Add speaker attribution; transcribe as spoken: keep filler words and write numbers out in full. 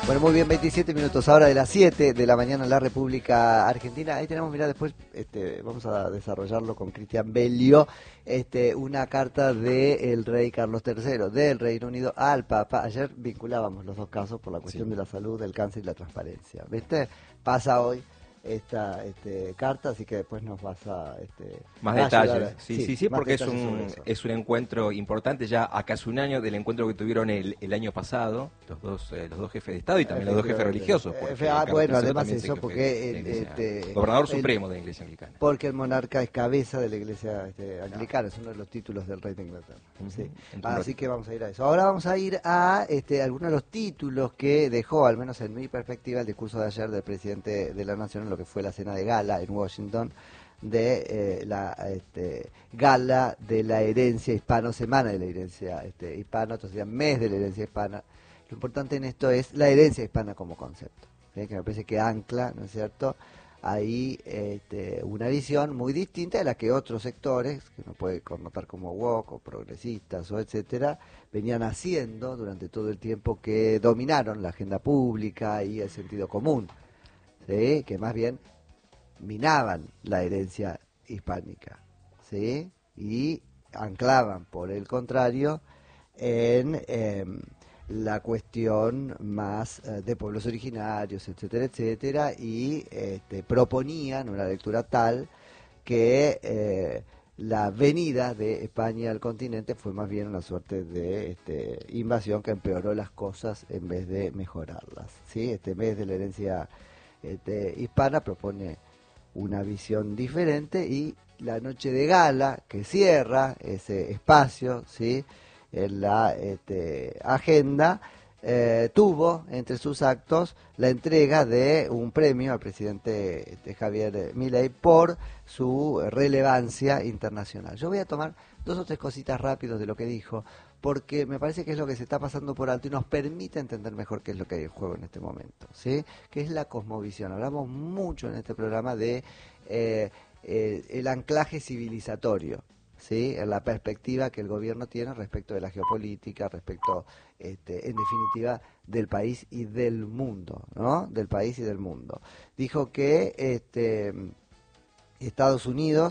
Speaker 1: Bueno, muy bien, veintisiete minutos ahora de las siete de la mañana en la República Argentina. Ahí tenemos, mira, después este, vamos a desarrollarlo con Cristian Bellio, este, una carta del rey Carlos tercero del Reino Unido al Papa. Ayer vinculábamos los dos casos por la cuestión
Speaker 2: Sí.
Speaker 1: de la salud, del cáncer y la transparencia. ¿Viste? Pasa hoy esta este, carta, así que después nos vas a... Este,
Speaker 2: Más
Speaker 1: a
Speaker 2: detalles,
Speaker 1: ayudar a-
Speaker 2: sí, sí, sí,
Speaker 1: más
Speaker 2: porque es
Speaker 1: detalles sobre
Speaker 2: un,
Speaker 1: eso.
Speaker 2: es un encuentro importante ya a casi un año del encuentro que tuvieron el, el año pasado, los dos eh, los dos jefes de Estado y también los dos jefes
Speaker 1: Efectivamente.
Speaker 2: religiosos. Porque
Speaker 1: Efe- ah,
Speaker 2: Carlos
Speaker 1: bueno,
Speaker 2: tercero
Speaker 1: además
Speaker 2: también es
Speaker 1: eso,
Speaker 2: jefe
Speaker 1: porque
Speaker 2: de la
Speaker 1: el,
Speaker 2: Iglesia-
Speaker 1: este,
Speaker 2: gobernador
Speaker 1: el-
Speaker 2: supremo de la Iglesia Anglicana.
Speaker 1: porque el monarca es cabeza de la iglesia este, anglicana, es uno de los títulos del rey de Inglaterra.
Speaker 2: Ujú,
Speaker 1: Sí.
Speaker 2: en un
Speaker 1: Así
Speaker 2: ratito.
Speaker 1: que vamos a ir a eso. Ahora vamos a ir a este, algunos de los títulos que dejó, al menos en mi perspectiva, el discurso de ayer del presidente de la Nación en lo que fue la cena de gala en Washington, de eh, la este, gala de la herencia hispano, semana de la herencia este, hispana, otros días mes de la herencia hispana. Lo importante en esto es la herencia hispana como concepto, ¿sí? Que me parece que ancla, ¿no es cierto?, ahí este, una visión muy distinta de la que otros sectores, que uno puede connotar como woke o progresistas o etcétera, venían haciendo durante todo el tiempo que dominaron la agenda pública y el sentido común, ¿sí? Que más bien minaban la herencia hispánica, ¿sí? Y anclaban, por el contrario, en eh, la cuestión más eh, de pueblos originarios, etcétera, etcétera, y este, proponían una lectura tal que eh, la venida de España al continente fue más bien una suerte de este, invasión que empeoró las cosas en vez de mejorarlas, ¿sí? Este mes de la herencia este, hispana propone una visión diferente y la noche de gala que cierra ese espacio, ¿sí?, en la este, agenda, eh, tuvo entre sus actos la entrega de un premio al presidente este, Javier Milei por su relevancia internacional. Yo voy a tomar dos o tres cositas rápidos de lo que dijo, porque me parece que es lo que se está pasando por alto y nos permite entender mejor qué es lo que hay en juego en este momento, ¿sí? Que es la cosmovisión. Hablamos mucho en este programa de eh, eh, el anclaje civilizatorio, ¿sí?, en la perspectiva que el gobierno tiene respecto de la geopolítica, respecto, este, en definitiva, del país y del mundo, ¿no? Del país y del mundo. Dijo que este, Estados Unidos